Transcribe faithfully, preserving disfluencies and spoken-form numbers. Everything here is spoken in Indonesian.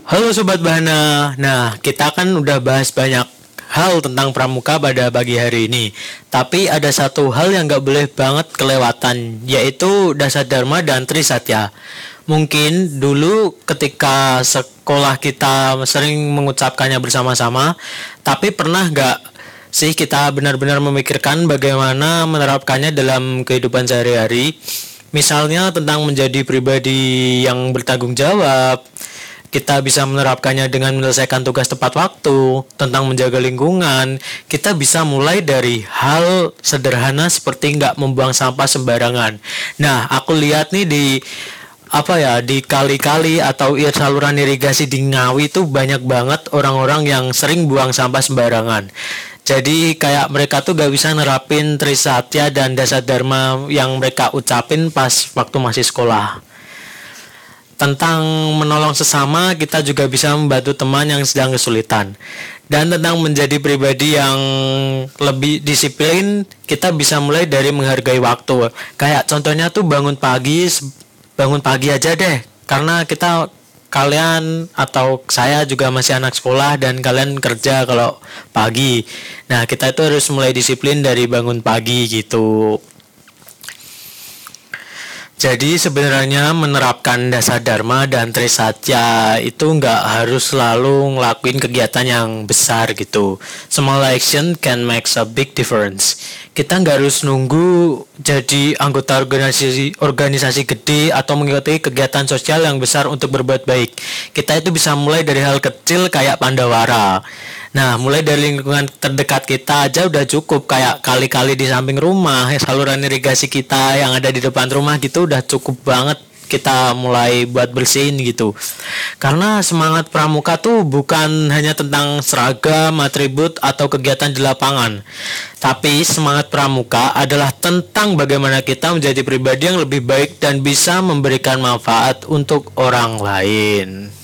Halo Sobat Bahana. Nah, kita kan udah bahas banyak hal tentang pramuka pada pagi hari ini. Tapi ada satu hal yang gak boleh banget kelewatan, yaitu Dasar Dharma dan Trisatya. Mungkin dulu ketika sekolah kita sering mengucapkannya bersama-sama, tapi pernah gak sih kita benar-benar memikirkan bagaimana menerapkannya dalam kehidupan sehari-hari? Misalnya tentang menjadi pribadi yang bertanggung jawab, kita bisa menerapkannya dengan menyelesaikan tugas tepat waktu, tentang menjaga lingkungan. Kita bisa mulai dari hal sederhana seperti nggak membuang sampah sembarangan. Nah, aku lihat nih di apa ya di kali-kali atau ir saluran irigasi di Ngawi itu banyak banget orang-orang yang sering buang sampah sembarangan. Jadi kayak mereka tuh gak bisa nerapin Trisatya dan Dasar Dharma yang mereka ucapin pas waktu masih sekolah. Tentang menolong sesama, kita juga bisa membantu teman yang sedang kesulitan. Dan tentang menjadi pribadi yang lebih disiplin, kita bisa mulai dari menghargai waktu. Kayak contohnya tuh bangun pagi, bangun pagi aja deh. Karena kita kalian atau saya juga masih anak sekolah dan kalian kerja kalau pagi. Nah, kita itu harus mulai disiplin dari bangun pagi gitu. Jadi sebenarnya menerapkan Dasar Dharma dan Trisatya itu nggak harus selalu ngelakuin kegiatan yang besar gitu. Small action can make a big difference. Kita nggak harus nunggu jadi anggota organisasi organisasi gede atau mengikuti kegiatan sosial yang besar untuk berbuat baik. Kita itu bisa mulai dari hal kecil kayak Pandawara. Nah, mulai dari lingkungan terdekat kita aja udah cukup, kayak kali-kali di samping rumah, saluran irigasi kita yang ada di depan rumah gitu udah cukup banget kita mulai buat bersihin gitu. Karena semangat pramuka tuh bukan hanya tentang seragam, atribut atau kegiatan di lapangan. Tapi semangat pramuka adalah tentang bagaimana kita menjadi pribadi yang lebih baik dan bisa memberikan manfaat untuk orang lain.